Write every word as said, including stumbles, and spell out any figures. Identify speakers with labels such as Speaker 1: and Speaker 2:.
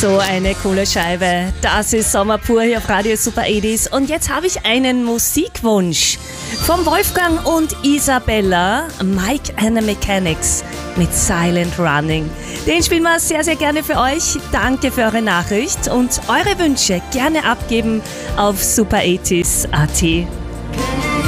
Speaker 1: So eine coole Scheibe. Das ist Sommer pur hier auf Radio Super achtziger. Und jetzt habe ich einen Musikwunsch vom Wolfgang und Isabella, Mike and the Mechanics mit Silent Running. Den spielen wir sehr, sehr gerne für euch. Danke für eure Nachricht und eure Wünsche gerne abgeben auf super achtziger punkt at.